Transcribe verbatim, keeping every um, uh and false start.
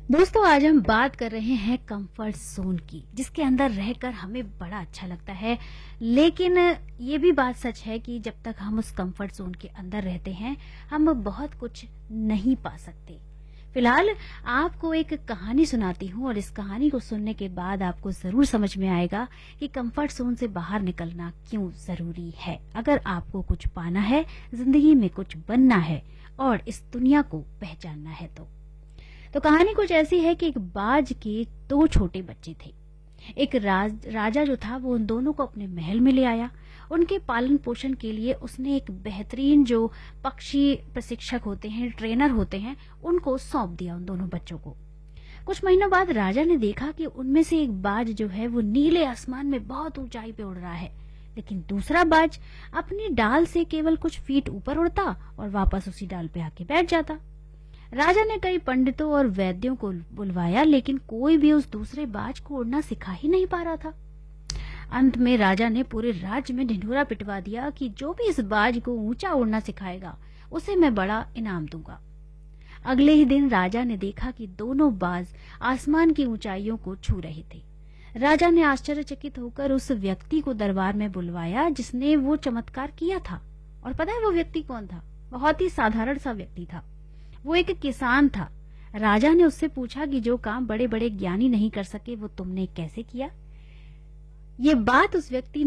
दोस्तों, आज हम बात कर रहे हैं कंफर्ट जोन की, जिसके अंदर रहकर हमें बड़ा अच्छा लगता है। लेकिन ये भी बात सच है कि जब तक हम उस कंफर्ट जोन के अंदर रहते हैं, हम बहुत कुछ नहीं पा सकते। फिलहाल आपको एक कहानी सुनाती हूँ और इस कहानी को सुनने के बाद आपको जरूर समझ में आएगा कि कंफर्ट जोन से बाहर निकलना क्यों जरूरी है। अगर आपको कुछ पाना है, जिंदगी में कुछ बनना है और इस दुनिया को पहचानना है तो तो कहानी कुछ ऐसी है कि एक बाज के दो छोटे बच्चे थे। एक राज, राजा जो था वो उन दोनों को अपने महल में ले आया। उनके पालन पोषण के लिए उसने एक बेहतरीन जो पक्षी प्रशिक्षक होते हैं, ट्रेनर होते हैं, उनको सौंप दिया उन दोनों बच्चों को। कुछ महीनों बाद राजा ने देखा कि उनमें से एक बाज जो है वो नीले आसमान में बहुत ऊंचाई पे उड़ रहा है, लेकिन दूसरा बाज अपनी डाल से केवल कुछ फीट ऊपर उड़ता और वापस उसी डाल पे आके बैठ जाता। राजा ने कई पंडितों और वैद्यों को बुलवाया, लेकिन कोई भी उस दूसरे बाज को उड़ना सिखा ही नहीं पा रहा था। अंत में राजा ने पूरे राज्य में ढिंढोरा पिटवा दिया कि जो भी इस बाज को ऊंचा उड़ना सिखाएगा उसे मैं बड़ा इनाम दूंगा। अगले ही दिन राजा ने देखा कि दोनों बाज आसमान की ऊंचाइयों को छू रहे थे। राजा ने आश्चर्यचकित होकर उस व्यक्ति को दरबार में बुलवाया जिसने वो चमत्कार किया था। और पता है वो व्यक्ति कौन था? बहुत ही साधारण सा व्यक्ति था। वो एक किसान था। राजा ने उससे पूछा कि जो काम बड़े बड़े ज्ञानी नहीं कर सके वो तुमने कैसे किया। ये बात उस व्यक्ति